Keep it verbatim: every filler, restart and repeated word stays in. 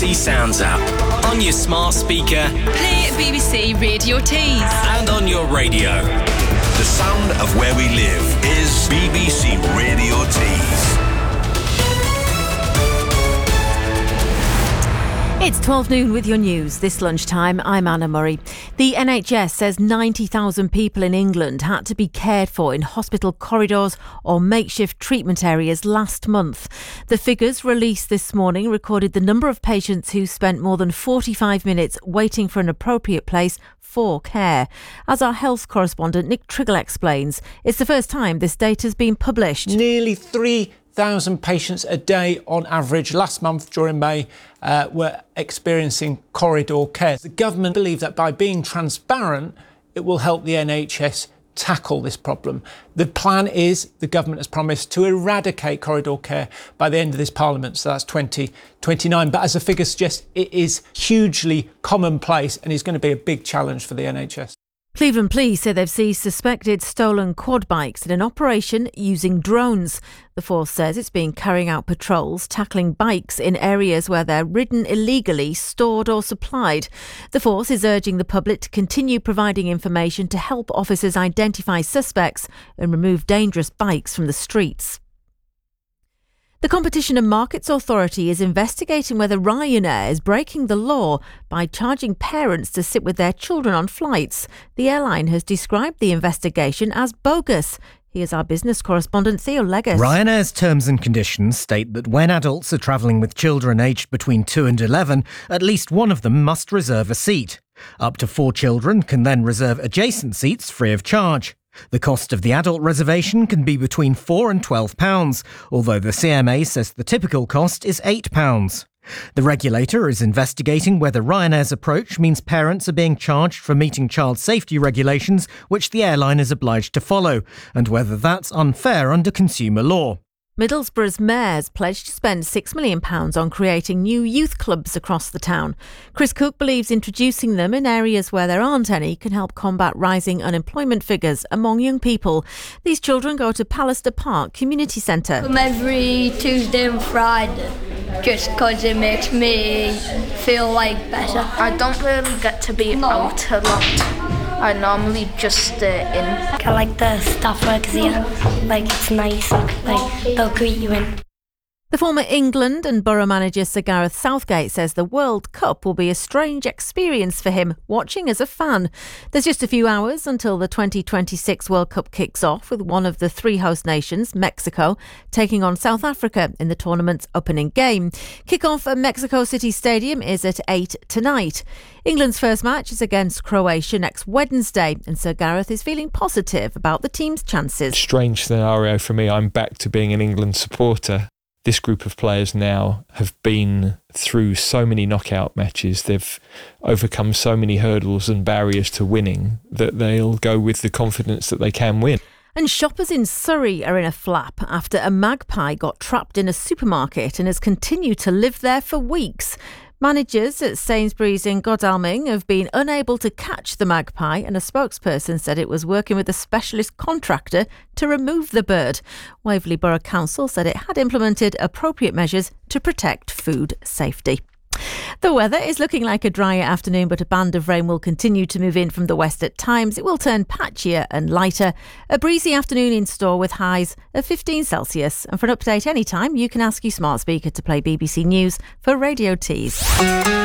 C Sounds app. On your smart speaker. Play B B C Radio Tees. And on your radio. The sound of where we live is B B C Radio Tees. It's twelve noon with your news. This lunchtime, I'm Anna Murray. The N H S says ninety thousand people in England had to be cared for in hospital corridors or makeshift treatment areas last month. The figures released this morning recorded the number of patients who spent more than forty-five minutes waiting for an appropriate place for care. As our health correspondent Nick Triggle explains, it's the first time this data has been published. Nearly three thousand patients a day on average last month during May uh, were experiencing corridor care. The government believe that by being transparent, it will help the N H S tackle this problem. The plan is, the government has promised, to eradicate corridor care by the end of this parliament, so that's twenty twenty-nine. But as the figures suggest, it is hugely commonplace and is going to be a big challenge for the N H S. Cleveland Police say they've seized suspected stolen quad bikes in an operation using drones. The force says it's been carrying out patrols, tackling bikes in areas where they're ridden illegally, stored or supplied. The force is urging the public to continue providing information to help officers identify suspects and remove dangerous bikes from the streets. The Competition and Markets Authority is investigating whether Ryanair is breaking the law by charging parents to sit with their children on flights. The airline has described the investigation as bogus. Here's our business correspondent Theo Leggett. Ryanair's terms and conditions state that when adults are travelling with children aged between two and eleven, at least one of them must reserve a seat. Up to four children can then reserve adjacent seats free of charge. The cost of the adult reservation can be between four and twelve pounds, although the C M A says the typical cost is eight pounds. The regulator is investigating whether Ryanair's approach means parents are being charged for meeting child safety regulations which the airline is obliged to follow, and whether that's unfair under consumer law. Middlesbrough's mayor's pledged to spend six million pounds on creating new youth clubs across the town. Chris Cook believes introducing them in areas where there aren't any can help combat rising unemployment figures among young people. These children go to Pallister Park Community Centre. Come every Tuesday and Friday just because it makes me feel like better. I don't really get to be no. out a lot. I normally just stay in. I like the staff workers here. Like, it's nice. Like, they'll greet you in. The former England and Borough manager Sir Gareth Southgate says the World Cup will be a strange experience for him, watching as a fan. There's just a few hours until the twenty twenty-six World Cup kicks off, with one of the three host nations, Mexico, taking on South Africa in the tournament's opening game. Kick-off at Mexico City Stadium is at eight tonight. England's first match is against Croatia next Wednesday, and Sir Gareth is feeling positive about the team's chances. Strange scenario for me. I'm back to being an England supporter. This group of players now have been through so many knockout matches. They've overcome so many hurdles and barriers to winning that they'll go with the confidence that they can win. And shoppers in Surrey are in a flap after a magpie got trapped in a supermarket and has continued to live there for weeks. Managers at Sainsbury's in Godalming have been unable to catch the magpie, and a spokesperson said it was working with a specialist contractor to remove the bird. Waverley Borough Council said it had implemented appropriate measures to protect food safety. The weather is looking like a drier afternoon, but a band of rain will continue to move in from the west at times. It will turn patchier and lighter. A breezy afternoon in store with highs of fifteen Celsius. And for an update anytime, you can ask your smart speaker to play B B C News for Radio Tees.